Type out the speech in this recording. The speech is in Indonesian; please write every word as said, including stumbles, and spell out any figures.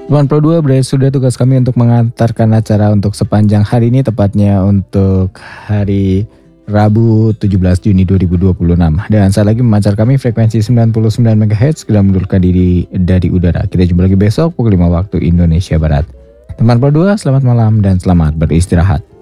Teman Pro dua, berakhir sudah tugas kami untuk mengantarkan acara untuk sepanjang hari ini, tepatnya untuk hari Rabu tujuh belas Juni dua ribu dua puluh enam. Dan saat lagi memancar kami frekuensi sembilan puluh sembilan megahertz, segera mundurkan diri dari udara. Kita jumpa lagi besok pukul lima waktu Indonesia Barat. Teman Pro dua, selamat malam dan selamat beristirahat.